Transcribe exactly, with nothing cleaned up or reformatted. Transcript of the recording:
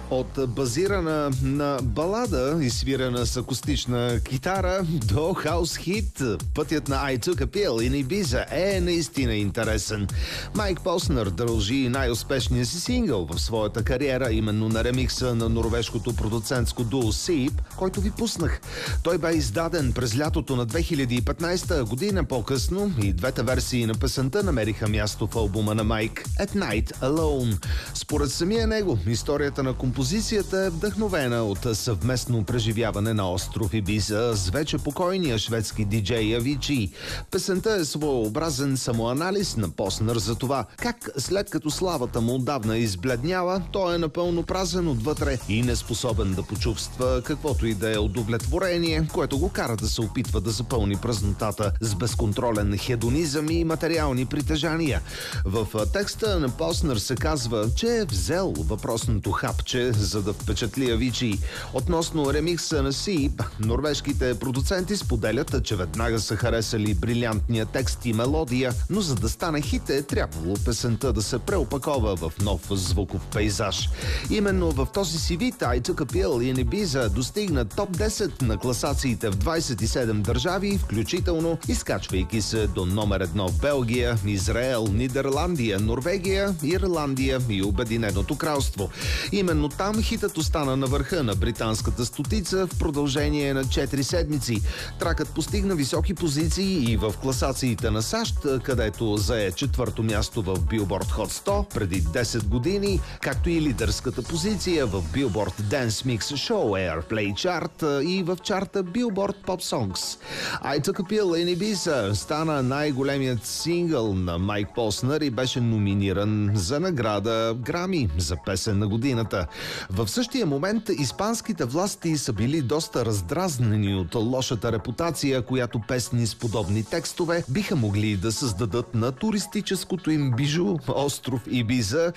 От базирана на балада и свирана с акустична китара до хаус хит, пътят на I Took a Pill in Ibiza е наистина интересен. Майк Поснер дължи най-успешния си сингъл в своята кариера именно на ремикса на норвежкото продуцентско дуо Seep, който ви пуснах. Той бе издаден през лятото на две хиляди и петнадесета година по-късно и двете версии на песента намериха място в албума на Майк At Night Alone. Според самия него, историята на композицията е вдъхновена от съвместно преживяване на остров Ибиза с вече покойния шведски диджей Авичи. Песента е своеобразен самоанализ на Поснер за това как след като славата му отдавна избледнява, той е напълно празен отвътре и неспособен да почувства каквото и да е удовлетворение, което го кара да се опитва да запълни празнотата с безконтролен хедонизъм и материални притежания. В текста на Поснер се казва, че е взел въпросното хапче, за да впечатли Авичи. Относно ремикса на Seep, норвежките продуценти споделят, че веднага са харесали брилянтния текст и мелодия, но за да стане хит е трябвало песента да се преопакова в нов звуков пейзаж. Именно в този си вид I Took a Pill in Ibiza достигна топ десет на класациите в двадесет и седем държави, включително изкачвайки се до номер едно в Белгия, Израел, Нидерландия, Норвегия, Ирландия и Обединеното кралство. Именно там хитът остана на върха на британската стотица в продължение на четири седмици. Тракът постигна високи позиции и в класациите на САЩ, където зае четвърто място в Billboard Hot сто преди десет години, както и лидерската позиция в Billboard Dance Mix Show Airplay Chart и в чарта Billboard Pop Songs. I Took a Pill in Ibiza стана най-големият сингъл на Майк Поснер и беше номиниран за награда Грами за песен на годината. В същия момент испанските власти са били доста раздразнени от лошата репутация, която песни с подобни текстове биха могли да създадат на туристическото им бижу остров Ибиза